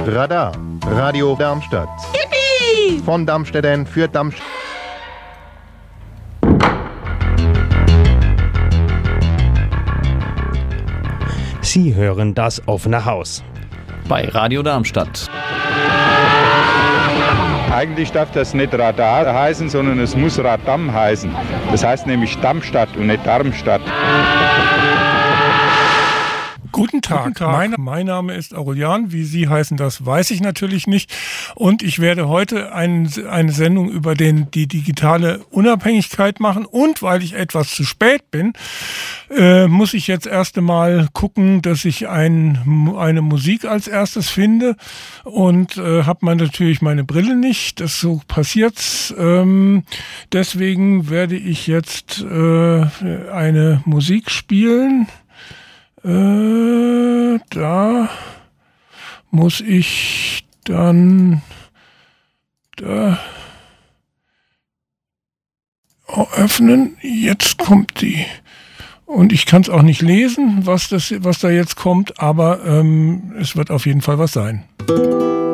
Radar, Radio Darmstadt. Yippie! Von Darmstädtern für Darmstadt. Sie hören das offene Haus. Bei Radio Darmstadt. Eigentlich darf das nicht Radar heißen, sondern es muss Radam heißen. Das heißt nämlich Darmstadt und nicht Darmstadt. Guten Tag. Mein Name ist Aurelian. Wie Sie heißen, das weiß ich natürlich nicht. Und ich werde heute eine Sendung über die digitale Unabhängigkeit machen. Und weil ich etwas zu spät bin, muss ich jetzt erst einmal gucken, dass ich eine Musik als erstes finde. Und habe natürlich meine Brille nicht. Das so passiert's. Deswegen werde ich jetzt eine Musik spielen. Da muss ich dann da öffnen. Jetzt kommt die. Und ich kann es auch nicht lesen, was da jetzt kommt, aber es wird auf jeden Fall was sein.